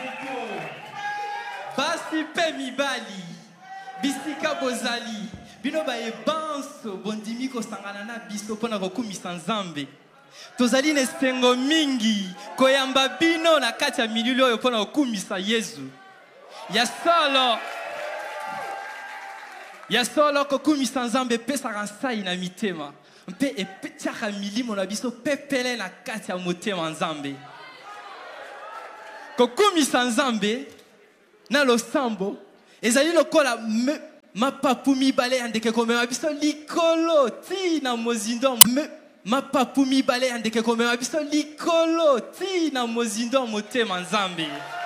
Basi pe mibali, bisika bozali, bino ba ebanso bondimi ko sangana na biso pona kokumisa Nzambe. Tozali nesengo mingi koyamba bino na kati ya mililo oyo pona kokumisa Yesu. Ya solo kokumisa Nzambe pesaka nsai na mitema. Mpe epetiaka milimo na biso pepele na kati ya motema Nzambe. Kokumisa Nzambe na losambo ezali lokola mapapu mibale ya ndeke komema biso likolo ti na mozindo mapapu mibale ya ndeke komema biso likolo ti na mozindo motema Nzambe.